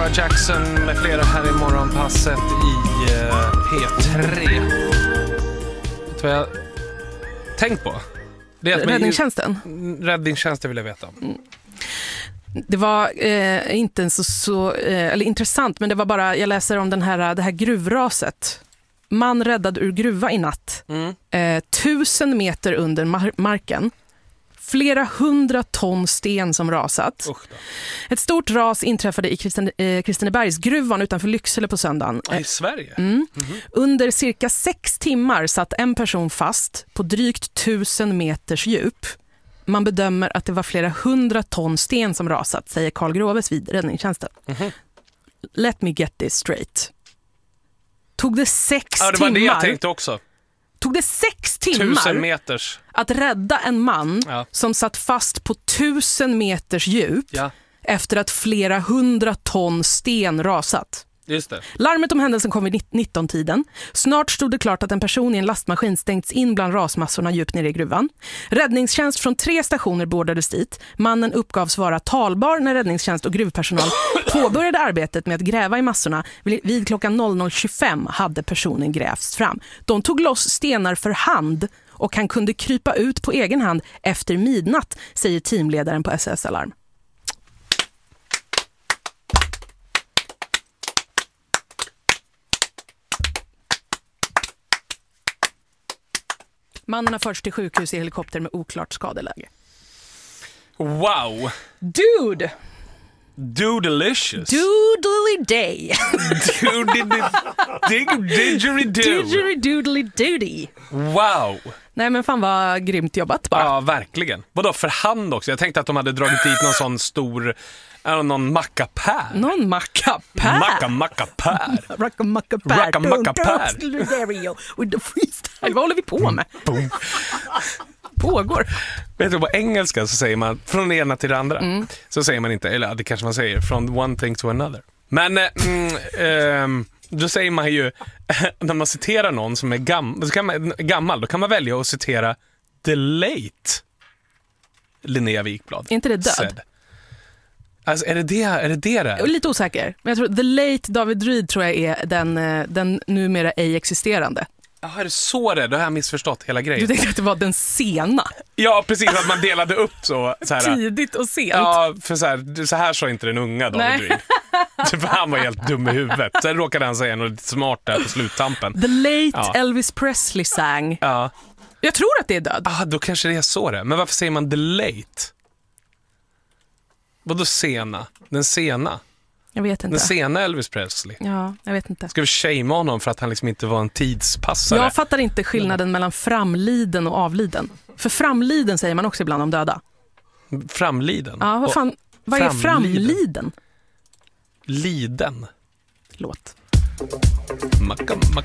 Noah Jackson med flera här i morgonpasset i P3. Vet du vad jag tänkt på? Det är att Räddningstjänsten? Räddningstjänsten vill jag veta. Det var inte så eller intressant, men det var bara, jag läser om det här gruvraset. Man räddad ur gruva i natt. 1000 meter under marken. Flera 100 ton sten som rasat. Ett stort ras inträffade i Kristinebergsgruvan utanför Lycksele på söndagen. I Sverige? Under cirka 6 timmar satt en person fast på drygt 1000 meters djup. Man bedömer att det var flera 100 ton sten som rasat, säger Carl Groves vid räddningstjänsten. Let me get this straight. Tog det 6 timmar? Ja, det var det jag tänkte också. Tog det 6 timmar 1000 meters att rädda en man som satt fast på 1000 meters djup efter att flera 100 ton sten rasat. Just det. Larmet om händelsen kom vid 19-tiden. Snart stod det klart att en person i en lastmaskin stängts in bland rasmassorna djupt nere i gruvan. Räddningstjänst från 3 stationer beordrades dit. Mannen uppgavs vara talbar när räddningstjänst och gruvpersonal påbörjade arbetet med att gräva i massorna. Vid klockan 00.25 hade personen grävts fram. De tog loss stenar för hand och han kunde krypa ut på egen hand efter midnatt, säger teamledaren på SOS Alarm. Mannen har förts till sjukhus i helikopter med oklart skadeläge. Wow! Dude! Doodalicious. Doodly day. Didgeridoo. Doodly doody. Wow! Nej, men fan vad grymt jobbat bara. Ja, verkligen. Vadå för hand också? Jag tänkte att de hade dragit dit någon sån stor... någon mackapär. Någon mackapär? Mackapär. Racka-mackapär. Vad håller vi på med? Pågår. Vet du, på engelska så säger man från det ena till det andra. Så säger man inte, eller det kanske man säger, från one thing to another. Men då säger man ju, när man citerar någon som är gammal, då kan man välja att citera the late Linnea Wikblad. Är inte det död? Said. Alltså, är det det där? Jag är lite osäker. Men jag tror the late David Ryd tror jag är den numera ej existerande. Ja, är det så det? Då har jag missförstått hela grejen. Du tänkte att det var den sena? Ja, precis, att man delade upp så här. Tidigt och sent. Ja, för så här sa inte den unga David Ryd. För han var helt dum i huvudet. Sen råkade han säga något lite smart där på sluttampen. The late Elvis Presley sang. Ja. Jag tror att det är död. Då kanske det är så det. Men varför säger man the late? Vadå sena? Den sena? Jag vet inte. Den sena Elvis Presley. Ja, jag vet inte. Ska vi shame honom för att han liksom inte var en tidspassare? Jag fattar inte skillnaden mellan framliden och avliden. För framliden säger man också ibland om döda. Framliden? Ja, vad är framliden? Liden. Låt. Macka.